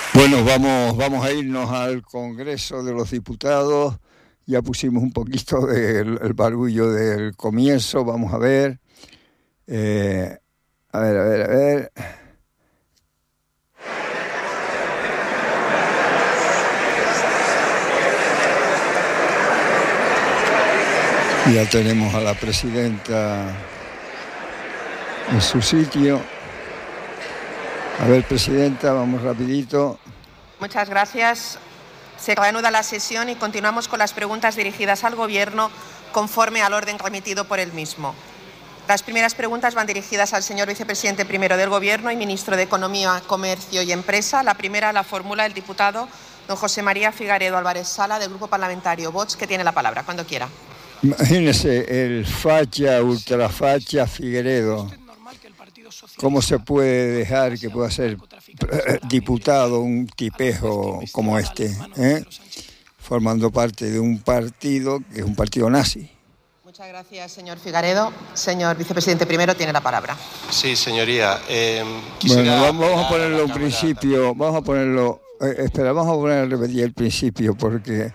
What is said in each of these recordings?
Bueno, vamos a irnos al Congreso de los Diputados. Ya pusimos un poquito del barullo del comienzo. Vamos a ver. A ver. Ya tenemos a la presidenta en su sitio. A ver, presidenta, vamos rapidito. Muchas gracias. Se reanuda la sesión y continuamos con las preguntas dirigidas al Gobierno conforme al orden remitido por el mismo. Las primeras preguntas van dirigidas al señor vicepresidente primero del Gobierno y ministro de Economía, Comercio y Empresa. La primera la formula el diputado don José María Figueredo Álvarez Sala, del Grupo Parlamentario Vox, que tiene la palabra. Cuando quiera. Imagínese, el facha, ultrafacha Figueredo. ¿Cómo se puede dejar que pueda ser diputado un tipejo como este, formando parte de un partido que es un partido nazi? Muchas gracias, señor Figueredo. Señor vicepresidente primero, tiene la palabra. Sí, señoría. Bueno, vamos a ponerlo en principio. Vamos a ponerlo. Vamos a poner a repetir el principio porque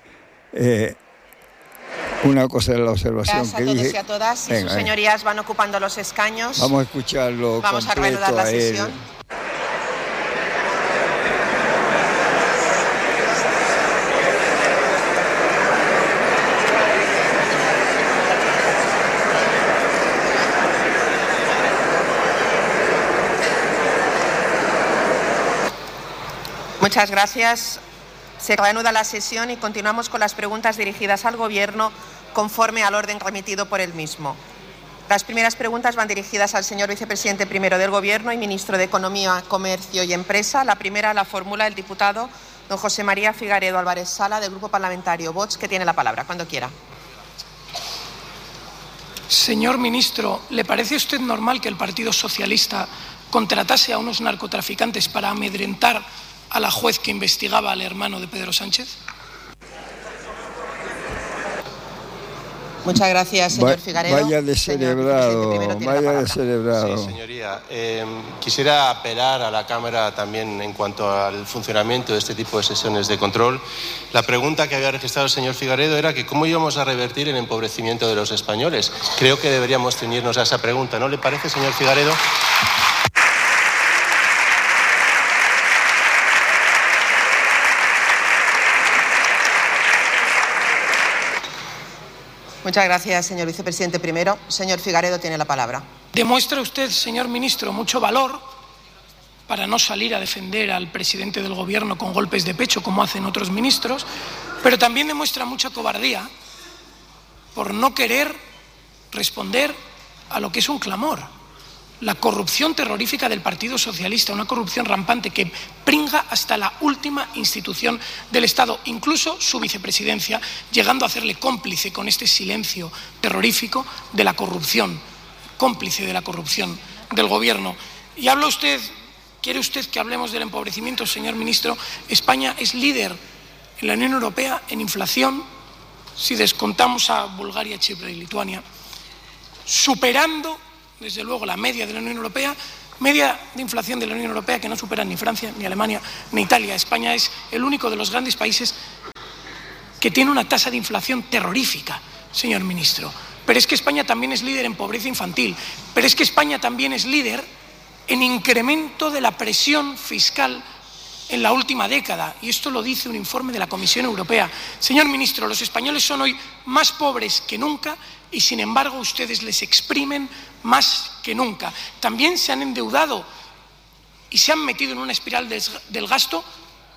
una cosa es la observación Gracias que dije. a todos y a todas. Si sus señorías van ocupando los escaños. Vamos a escucharlo. Vamos a reanudar la sesión. Muchas gracias. Se reanuda la sesión y continuamos con las preguntas dirigidas al Gobierno conforme al orden remitido por el mismo. Las primeras preguntas van dirigidas al señor vicepresidente primero del Gobierno y ministro de Economía, Comercio y Empresa. La primera la formula el diputado don José María Figueredo Álvarez Sala, del Grupo Parlamentario Vox, que tiene la palabra. Cuando quiera. Señor ministro, ¿le parece a usted normal que el Partido Socialista contratase a unos narcotraficantes para amedrentar a la juez que investigaba al hermano de Pedro Sánchez? Muchas gracias, señor Figueredo. Vaya descerebrado, vaya descerebrado. Sí, señoría. Quisiera apelar a la Cámara también en cuanto al funcionamiento de este tipo de sesiones de control. La pregunta que había registrado el señor Figueredo era que cómo íbamos a revertir el empobrecimiento de los españoles. Creo que deberíamos ceñirnos a esa pregunta, ¿no le parece, señor Figueredo? Muchas gracias, señor vicepresidente primero. Señor Figueredo tiene la palabra. Demuestra usted, señor ministro, mucho valor para no salir a defender al presidente del Gobierno con golpes de pecho como hacen otros ministros, pero también demuestra mucha cobardía por no querer responder a lo que es un clamor. La corrupción terrorífica del Partido Socialista, una corrupción rampante que pringa hasta la última institución del Estado, incluso su vicepresidencia, llegando a hacerle cómplice con este silencio terrorífico de la corrupción, cómplice de la corrupción del Gobierno. Y habla usted, ¿quiere usted que hablemos del empobrecimiento, señor ministro? España es líder en la Unión Europea en inflación, si descontamos a Bulgaria, Chipre y Lituania, superando desde luego la media de la Unión Europea, media de inflación de la Unión Europea que no supera ni Francia, ni Alemania, ni Italia. España es el único de los grandes países que tiene una tasa de inflación terrorífica, señor ministro. Pero es que España también es líder en pobreza infantil, pero es que España también es líder en incremento de la presión fiscal en la última década, y esto lo dice un informe de la Comisión Europea. Señor ministro, los españoles son hoy más pobres que nunca y, sin embargo, ustedes les exprimen más que nunca. También se han endeudado y se han metido en una espiral del gasto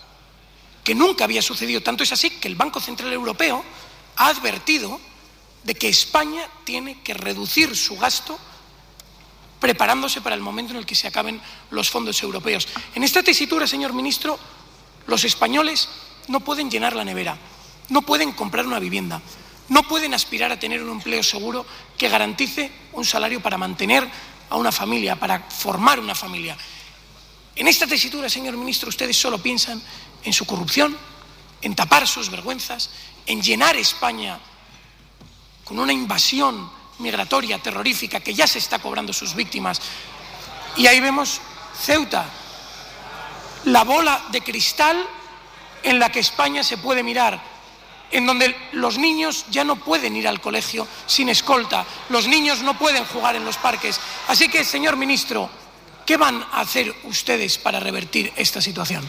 que nunca había sucedido. Tanto es así que el Banco Central Europeo ha advertido de que España tiene que reducir su gasto preparándose para el momento en el que se acaben los fondos europeos. En esta tesitura, señor ministro, los españoles no pueden llenar la nevera, no pueden comprar una vivienda, no pueden aspirar a tener un empleo seguro que garantice un salario para mantener a una familia, para formar una familia. En esta tesitura, señor ministro, ustedes solo piensan en su corrupción, en tapar sus vergüenzas, en llenar España con una invasión migratoria terrorífica que ya se está cobrando sus víctimas. Y ahí vemos Ceuta, la bola de cristal en la que España se puede mirar, en donde los niños ya no pueden ir al colegio sin escolta, los niños no pueden jugar en los parques. Así que, señor ministro, ¿qué van a hacer ustedes para revertir esta situación?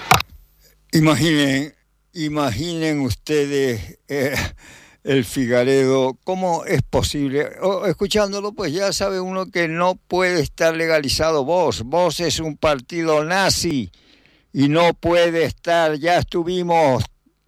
Imaginen ustedes el Figaredo, ¿cómo es posible? Escuchándolo, pues ya sabe uno que no puede estar legalizado Vox. Vox es un partido nazi y no puede estar, ya estuvimos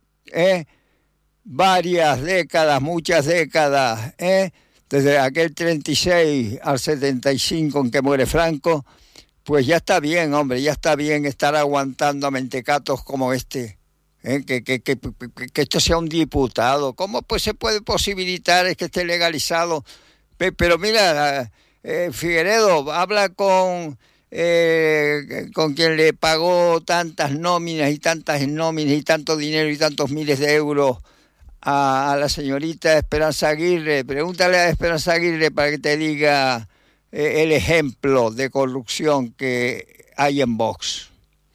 varias décadas, muchas décadas, desde aquel 36 al 75 en que muere Franco, pues ya está bien, hombre, ya está bien estar aguantando a mentecatos como este. Que esto sea un diputado. ¿Cómo pues se puede posibilitar que esté legalizado? Pero mira, Figueredo, habla con quien le pagó tantas nóminas y tantas nóminas y tanto dinero y tantos miles de euros a la señorita Esperanza Aguirre. Pregúntale a Esperanza Aguirre para que te diga el ejemplo de corrupción que hay en Vox.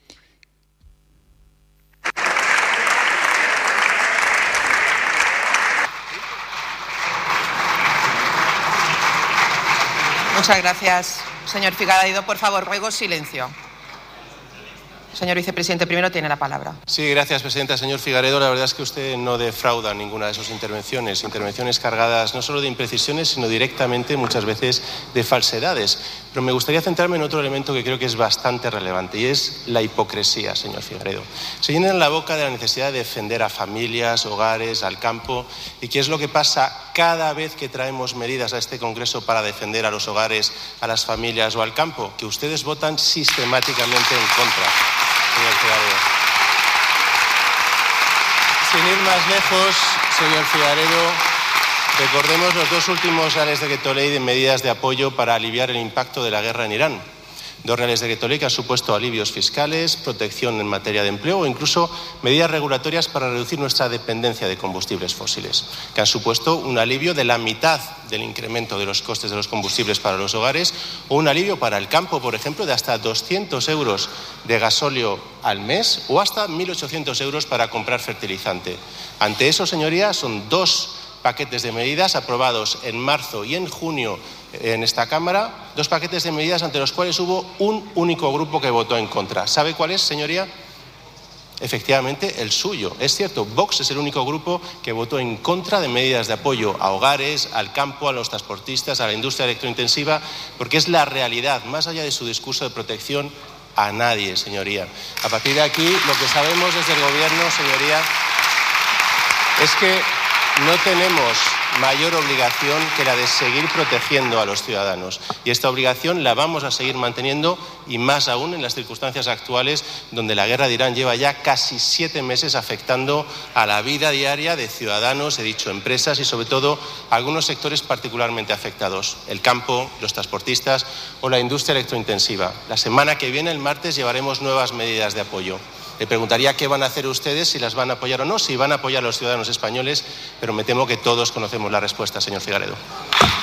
Muchas gracias, señor Figaredo. Por favor, ruego silencio. Señor vicepresidente, primero tiene la palabra. Sí, gracias, presidenta. Señor Figaredo, la verdad es que usted no defrauda ninguna de sus intervenciones cargadas no solo de imprecisiones, sino directamente, muchas veces, de falsedades. Pero me gustaría centrarme en otro elemento que creo que es bastante relevante, y es la hipocresía, señor Figaredo. Se llenan la boca de la necesidad de defender a familias, hogares, al campo, y ¿qué es lo que pasa cada vez que traemos medidas a este Congreso para defender a los hogares, a las familias o al campo? Que ustedes votan sistemáticamente en contra, señor Figaredo. Sin ir más lejos, señor Figaredo, recordemos los dos últimos reales decreto ley de medidas de apoyo para aliviar el impacto de la guerra en Irán. 2 reales decreto ley que han supuesto alivios fiscales, protección en materia de empleo o incluso medidas regulatorias para reducir nuestra dependencia de combustibles fósiles, que han supuesto un alivio de la mitad del incremento de los costes de los combustibles para los hogares o un alivio para el campo, por ejemplo, de hasta 200 euros de gasóleo al mes o hasta 1.800 euros para comprar fertilizante. Ante eso, señorías, son 2 paquetes de medidas aprobados en marzo y en junio en esta Cámara, 2 paquetes de medidas ante los cuales hubo un único grupo que votó en contra. ¿Sabe cuál es, señoría? Efectivamente, el suyo. Es cierto, Vox es el único grupo que votó en contra de medidas de apoyo a hogares, al campo, a los transportistas, a la industria electrointensiva, porque es la realidad, más allá de su discurso de protección a nadie, señoría. A partir de aquí, lo que sabemos desde el Gobierno, señoría, es que no tenemos mayor obligación que la de seguir protegiendo a los ciudadanos. Y esta obligación la vamos a seguir manteniendo, y más aún en las circunstancias actuales, donde la guerra de Irán lleva ya casi 7 meses afectando a la vida diaria de ciudadanos, he dicho empresas y sobre todo algunos sectores particularmente afectados, el campo, los transportistas o la industria electrointensiva. La semana que viene, el martes, llevaremos nuevas medidas de apoyo. Le preguntaría qué van a hacer ustedes, si las van a apoyar o no, si van a apoyar a los ciudadanos españoles, pero me temo que todos conocemos la respuesta, señor Figaredo.